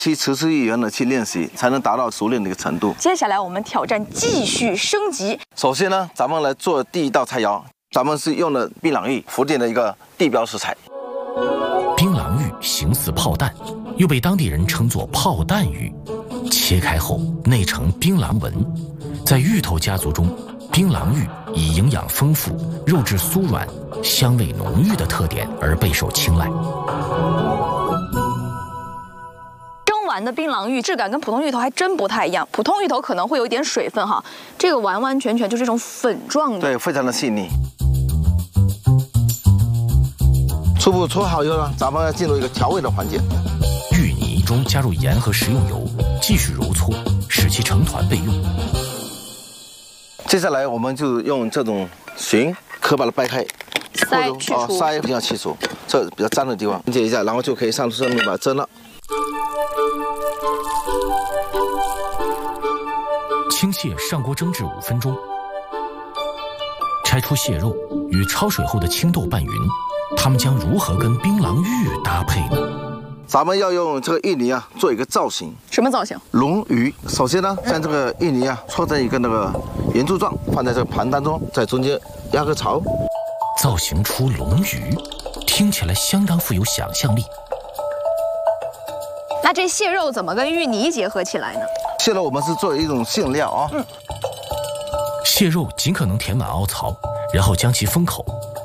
去持之以恒的去练习，才能达到熟练的一个程度。 接下来我们挑战继续升级。 首先呢，咱们来做第一道菜肴，咱们是用的槟榔芋，福建的一个地标食材。 槟榔芋形似炮弹，又被当地人称作炮弹芋。切开后内呈槟榔纹，在芋头家族中，槟榔芋以营养丰富、肉质酥软、香味浓郁的特点而备受青睐。 蒸完的槟榔芋质感跟普通芋头还真不太一样，普通芋头可能会有一点水分哈，这个完完全全就是这种粉状的， 对，非常的细腻。初步搓好以后呢，咱们要进入一个调味的环节。 芋泥中加入盐和食用油，继续揉搓，使其成团备用。 接下来我们就用这种钇可把它掰开， 腮去除， 腮一定要去除，这比较脏的地方清洁一下，然后就可以上上面把它蒸了。 清蟹上锅蒸至5分钟，拆出蟹肉，与焯水后的青豆拌匀。它们将如何跟槟榔芋搭配呢？ 咱们要用这个芋泥啊做一个造型。 什么造型？ 龙鱼。首先呢，将这个芋泥啊搓成一个那个圆柱状，放在这个盘当中，在中间压个槽， 造型出龙鱼，听起来相当富有想象力。 那这蟹肉怎么跟芋泥结合起来呢？ 蟹肉我们是作为一种馅料啊。 蟹肉尽可能填满凹槽，然后将其封口。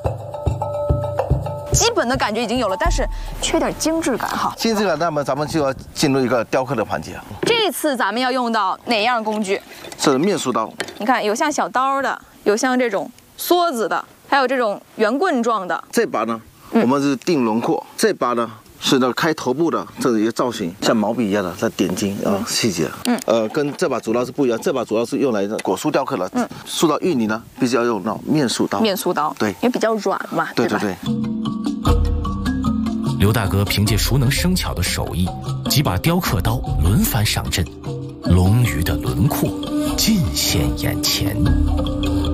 基本的感觉已经有了，但是缺点精致感哈。 精致感，那么咱们就要进入一个雕刻的环节。 这次咱们要用到哪样工具？ 是面梳刀。 你看，有像小刀的，有像这种梭子的，还有这种圆棍状的。 这把呢，我们是定轮廓；这把呢是那个开头部的这样一个造型，像毛笔一样的在点睛啊细节。跟这把主刀是不一样，这把主要是用来果蔬雕刻的。塑造芋泥呢，必须要用那种面梳刀。 面梳刀， 对， 因为比较软嘛。 对对对。 刘大哥凭借熟能生巧的手艺，几把雕刻刀轮番上阵，龙鱼的轮廓尽现眼前。